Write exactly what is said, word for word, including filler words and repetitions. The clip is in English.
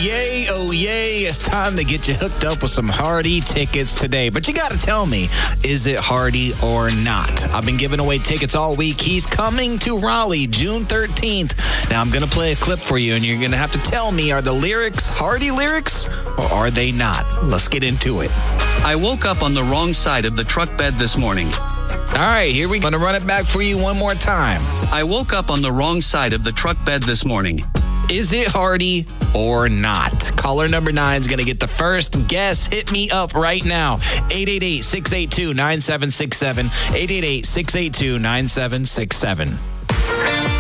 yay, oh, yay. It's time to get you hooked up with some Hardy tickets today. But you got to tell me, is it Hardy or not? I've been giving away tickets all week. He's coming to Raleigh June thirteenth. Now, I'm going to play a clip for you, and you're going to have to tell me, are the lyrics Hardy lyrics or are they not? Let's get into it. I woke up on the wrong side of the truck bed this morning. All right, here we go. I'm going to run it back for you one more time. I woke up on the wrong side of the truck bed this morning. Is it Hardy or not? Caller number nine is going to get the first guess. Hit me up right now. eight eight eight, six eight two, nine seven six seven. eight eight eight, six eight two, nine seven six seven.